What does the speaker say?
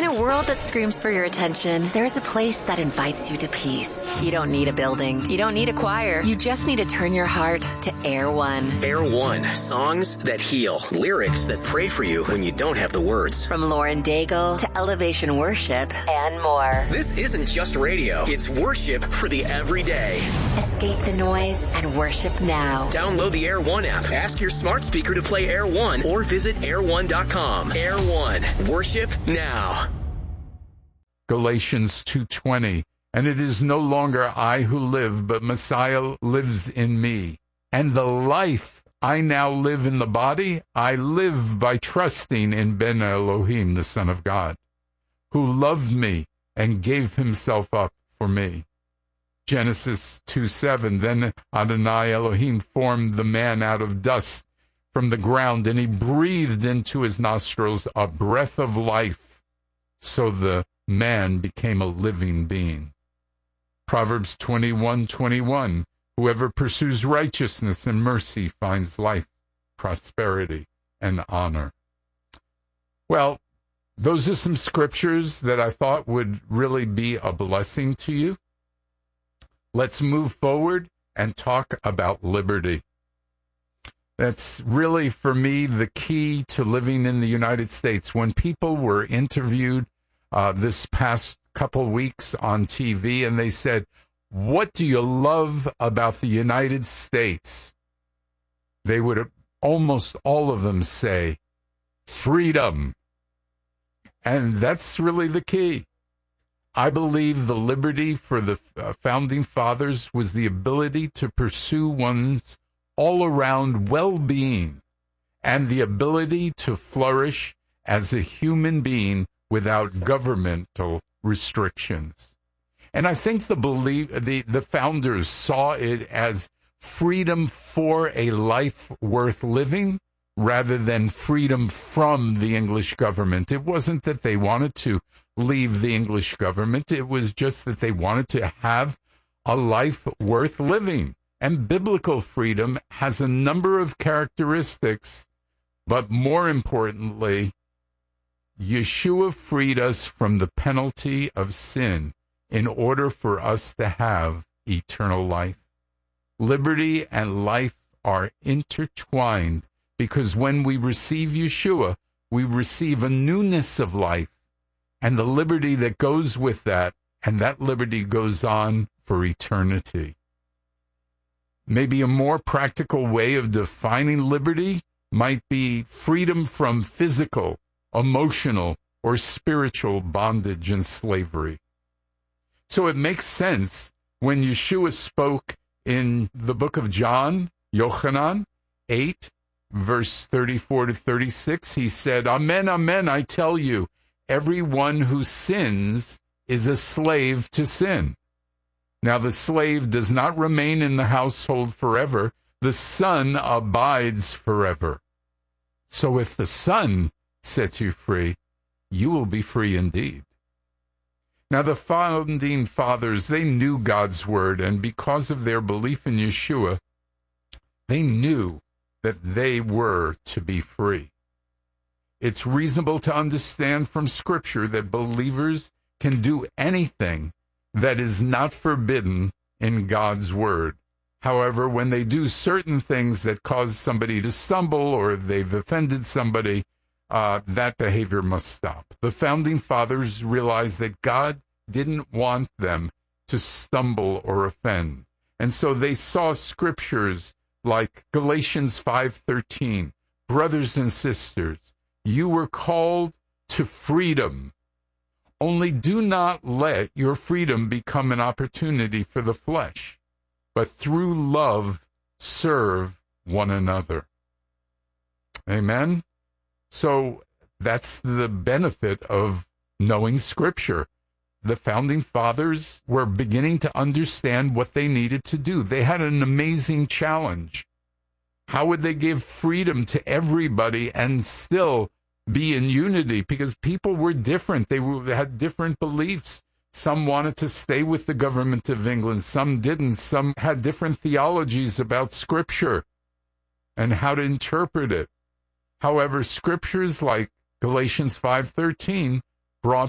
a world that screams for your attention, there's a place that invites you to peace. You don't need a building. You don't need a choir. You just need to turn your heart to Air One. Air One. Songs that heal. Lyrics that pray for you when you don't have the words. From Lauren Daigle to Elevation Worship and more. This isn't just radio. It's worship for the everyday. Escape the noise and worship now. Download the Air One app. Ask your smart speaker to play Air One or visit air1.com. Air One. Worship now. Galatians 2:20. And it is no longer I who live, but Messiah lives in me. And the life I now live in the body, I live by trusting in Ben Elohim, the Son of God, who loved me and gave himself up for me. Genesis 2:7. Then Adonai Elohim formed the man out of dust from the ground, and he breathed into his nostrils a breath of life, so the man became a living being. Proverbs 21:21. Whoever pursues righteousness and mercy finds life, prosperity, and honor. Well, those are some scriptures that I thought would really be a blessing to you. Let's move forward and talk about liberty. That's really, for me, the key to living in the United States. When people were interviewed this past couple weeks on TV, and they said, what do you love about the United States? They would almost all of them say, freedom. And that's really the key. I believe the liberty for the founding fathers was the ability to pursue one's all-around well-being and the ability to flourish as a human being without governmental restrictions. And I think the founders saw it as freedom for a life worth living rather than freedom from the English government. It wasn't that they wanted to leave the English government. It was just that they wanted to have a life worth living. And biblical freedom has a number of characteristics, but more importantly, Yeshua freed us from the penalty of sin in order for us to have eternal life. Liberty and life are intertwined because when we receive Yeshua, we receive a newness of life and the liberty that goes with that, and that liberty goes on for eternity. Maybe a more practical way of defining liberty might be freedom from physical, emotional, or spiritual bondage and slavery. So it makes sense when Yeshua spoke in the book of John, Yochanan 8, verse 34 to 36, he said, Amen, amen, I tell you, everyone who sins is a slave to sin. Now the slave does not remain in the household forever. The Son abides forever. So if the Son sets you free, you will be free indeed. Now the founding fathers, they knew God's word, and because of their belief in Yeshua, they knew that they were to be free. It's reasonable to understand from Scripture that believers can do anything that is not forbidden in God's word. However, when they do certain things that cause somebody to stumble or they've offended somebody, that behavior must stop. The founding fathers realized that God didn't want them to stumble or offend. And so they saw scriptures like Galatians 5:13, brothers and sisters, you were called to freedom. Only do not let your freedom become an opportunity for the flesh, but through love serve one another. Amen? So that's the benefit of knowing Scripture. The founding fathers were beginning to understand what they needed to do. They had an amazing challenge. How would they give freedom to everybody and still be in unity? Because people were different. They had different beliefs. Some wanted to stay with the government of England. Some didn't. Some had different theologies about Scripture and how to interpret it. However, scriptures like Galatians 5:13 brought